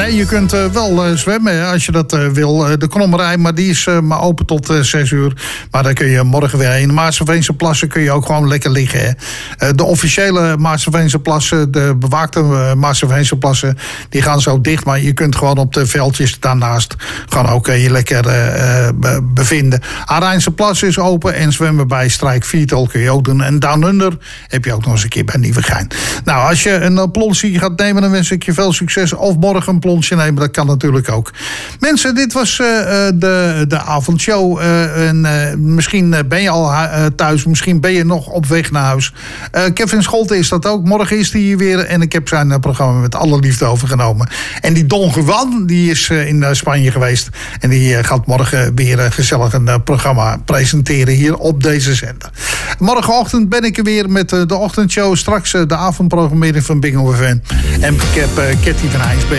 je kunt wel zwemmen als je dat wil. De Krommerij, maar die is maar open tot 6 uur. Maar daar kun je morgen weer heen. De Maarsseveense plassen kun je ook gewoon lekker liggen. Hè. De officiële Maarsseveense plassen, de bewaakte Maarsseveense plassen, die gaan zo dicht. Maar je kunt gewoon op de veldjes daarnaast gewoon ook je lekker bevinden. Arijnse plas is open en zwemmen bij Strijk Viertal kun je ook doen. En Down Under heb je ook nog eens een keer bij Nieuwegein. Nou, als je een plonsje gaat nemen, dan wens ik je veel succes. Of morgen een plonsje nemen, dat kan natuurlijk ook. Mensen, dit was de avondshow. Misschien ben je al thuis, misschien ben je nog op weg naar huis. Kevin Scholte is dat ook. Morgen is hij hier weer en ik heb zijn programma met alle liefde overgenomen. En die Don Juan, die is in Spanje geweest. En die gaat morgen weer gezellig een programma presenteren hier op deze zender. Morgenochtend ben ik er weer met de ochtendshow. Straks de avondprogrammering van Bingo FM. En ik heb Ketty van Heinsberg.